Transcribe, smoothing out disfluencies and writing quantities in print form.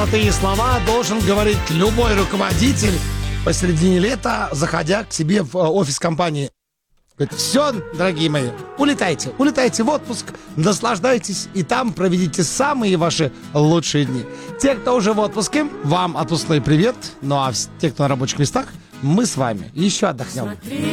золотые слова должен говорить любой руководитель посередине лета, заходя к себе в офис компании. Говорит: все, дорогие мои, улетайте в отпуск, наслаждайтесь и там проведите самые ваши лучшие дни. Те, кто уже в отпуске, вам отпускной привет. Ну а те, кто на рабочих местах, мы с вами еще отдохнем.